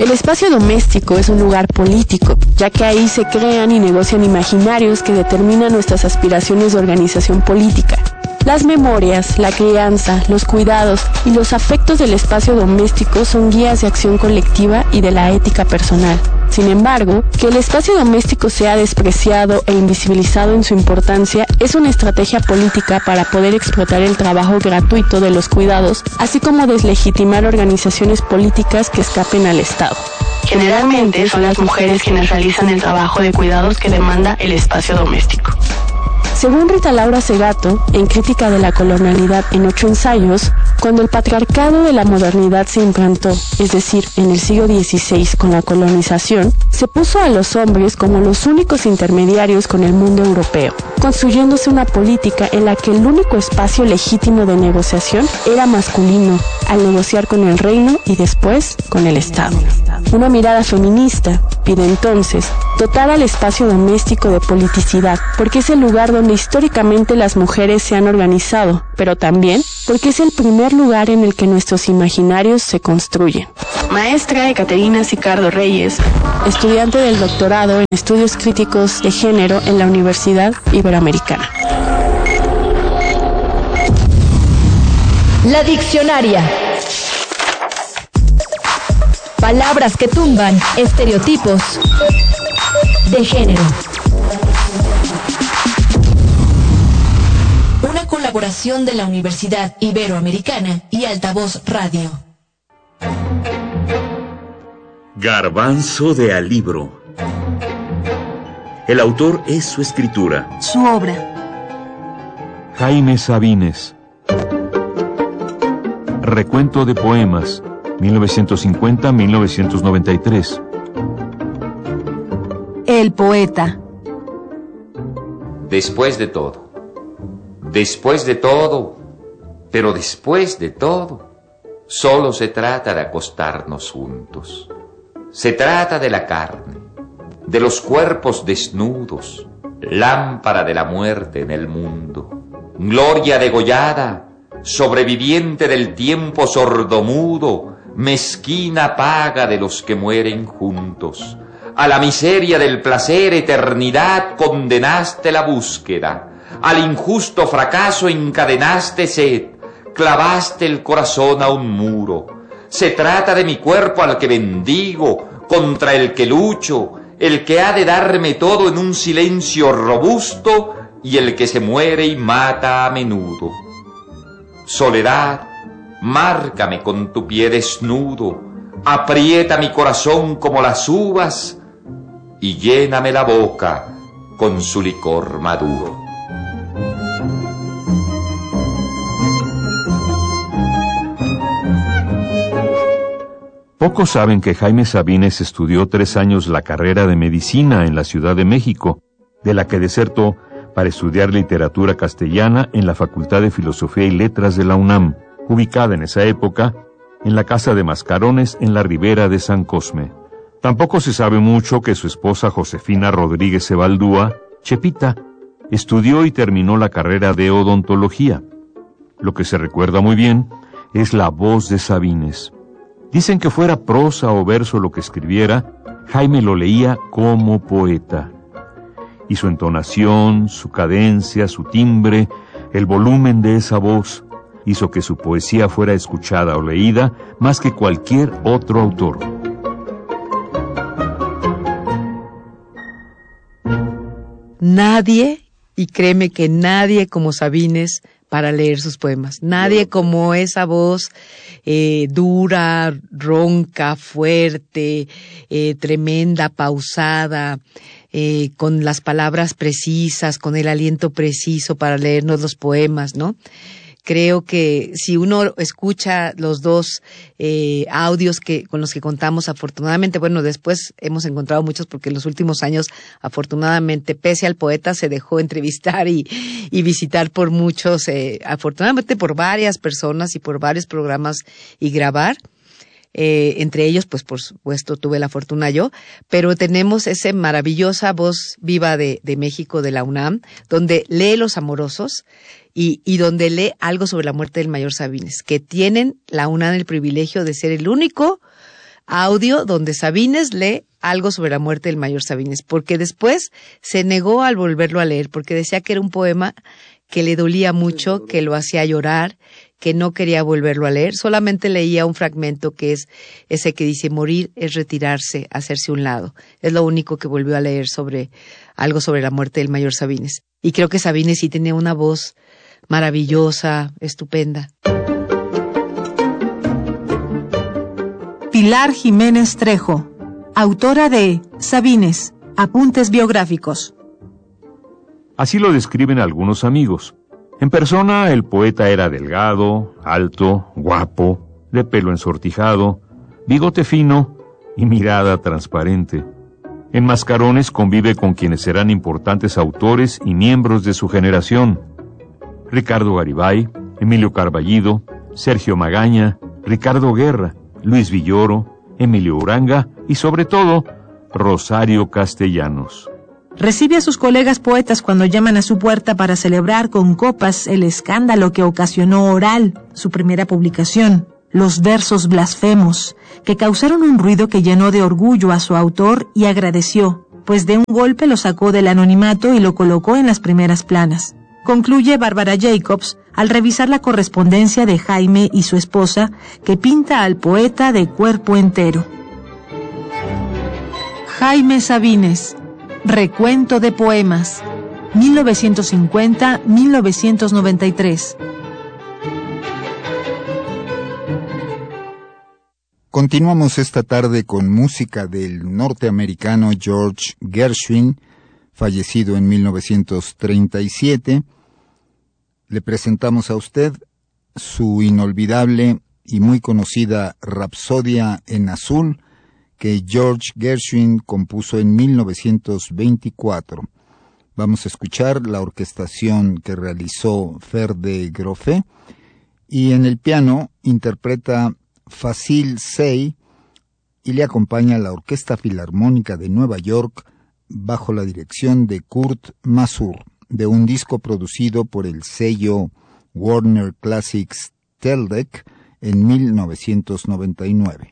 El espacio doméstico es un lugar político, ya que ahí se crean y negocian imaginarios que determinan nuestras aspiraciones de organización política. Las memorias, la crianza, los cuidados y los afectos del espacio doméstico son guías de acción colectiva y de la ética personal. Sin embargo, que el espacio doméstico sea despreciado e invisibilizado en su importancia es una estrategia política para poder explotar el trabajo gratuito de los cuidados, así como deslegitimar organizaciones políticas que escapen al Estado. Generalmente son las mujeres quienes realizan el trabajo de cuidados que demanda el espacio doméstico. Según Rita Laura Segato, en Crítica de la colonialidad en 8 ensayos, cuando el patriarcado de la modernidad se implantó, es decir, en el siglo XVI con la colonización, se puso a los hombres como los únicos intermediarios con el mundo europeo, construyéndose una política en la que el único espacio legítimo de negociación era masculino, al negociar con el reino y después con el Estado. Una mirada feminista pide entonces dotar al espacio doméstico de politicidad, porque es el lugar donde históricamente las mujeres se han organizado, pero también porque es el primer lugar en el que nuestros imaginarios se construyen. Maestra Ekaterina Sicardo Reyes, estudiante del doctorado en Estudios Críticos de Género en la Universidad Iberoamericana. La diccionaria. Palabras que tumban estereotipos de género. Una colaboración de la Universidad Iberoamericana y Altavoz Radio. Garbanzo de alibro. El autor es su escritura. Su obra. Jaime Sabines. Recuento de poemas, 1950-1993. El poeta. Después de todo, pero después de todo, solo se trata de acostarnos juntos. Se trata de la carne, de los cuerpos desnudos, lámpara de la muerte en el mundo, gloria degollada, sobreviviente del tiempo sordomudo, mezquina paga de los que mueren juntos. A la miseria del placer, eternidad, condenaste la búsqueda. Al injusto fracaso encadenaste sed, clavaste el corazón a un muro. Se trata de mi cuerpo al que bendigo, contra el que lucho, el que ha de darme todo en un silencio robusto y el que se muere y mata a menudo. Soledad, márcame con tu pie desnudo, aprieta mi corazón como las uvas y lléname la boca con su licor maduro. Pocos saben que Jaime Sabines estudió 3 años la carrera de medicina en la Ciudad de México, de la que desertó para estudiar literatura castellana en la Facultad de Filosofía y Letras de la UNAM, ubicada en esa época en la Casa de Mascarones en la Ribera de San Cosme. Tampoco se sabe mucho que su esposa Josefina Rodríguez Ebaldúa, Chepita, estudió y terminó la carrera de odontología. Lo que se recuerda muy bien es la voz de Sabines. Dicen que fuera prosa o verso lo que escribiera, Jaime lo leía como poeta. Y su entonación, su cadencia, su timbre, el volumen de esa voz, hizo que su poesía fuera escuchada o leída más que cualquier otro autor. Nadie, y créeme que nadie como Sabines para leer sus poemas. Nadie como esa voz dura, ronca, fuerte, tremenda, pausada, con las palabras precisas, con el aliento preciso para leernos los poemas, ¿no? Creo que si uno escucha los dos audios con los que contamos, afortunadamente, bueno, después hemos encontrado muchos porque en los últimos años, afortunadamente, pese al poeta, se dejó entrevistar y visitar por muchos, afortunadamente por varias personas y por varios programas y grabar. Entre ellos, pues por supuesto tuve la fortuna yo, pero tenemos esa maravillosa voz viva de México, de la UNAM, donde lee Los Amorosos y donde lee algo sobre la muerte del mayor Sabines, que tienen la UNAM el privilegio de ser el único audio donde Sabines lee algo sobre la muerte del mayor Sabines, porque después se negó al volverlo a leer, porque decía que era un poema que le dolía mucho, que lo hacía llorar, que no quería volverlo a leer. Solamente leía un fragmento que es ese que dice: morir es retirarse, hacerse un lado. Es lo único que volvió a leer sobre algo sobre la muerte del mayor Sabines. Y creo que Sabines sí tenía una voz maravillosa, estupenda. Pilar Jiménez Trejo, autora de Sabines, apuntes biográficos. Así lo describen algunos amigos. En persona, el poeta era delgado, alto, guapo, de pelo ensortijado, bigote fino y mirada transparente. En Mascarones convive con quienes serán importantes autores y miembros de su generación: Ricardo Garibay, Emilio Carballido, Sergio Magaña, Ricardo Guerra, Luis Villoro, Emilio Uranga y, sobre todo, Rosario Castellanos. Recibe a sus colegas poetas cuando llaman a su puerta para celebrar con copas el escándalo que ocasionó Oral, su primera publicación, los versos blasfemos, que causaron un ruido que llenó de orgullo a su autor y agradeció, pues de un golpe lo sacó del anonimato y lo colocó en las primeras planas. Concluye Bárbara Jacobs al revisar la correspondencia de Jaime y su esposa, que pinta al poeta de cuerpo entero. Jaime Sabines, recuento de poemas, 1950-1993. Continuamos esta tarde con música del norteamericano George Gershwin, fallecido en 1937. Le presentamos a usted su inolvidable y muy conocida Rapsodia en Azul, que George Gershwin compuso en 1924. Vamos a escuchar la orquestación que realizó Ferde Grofe, y en el piano interpreta Facile Say, y le acompaña la Orquesta Filarmónica de Nueva York bajo la dirección de Kurt Masur, de un disco producido por el sello Warner Classics Teldec en 1999.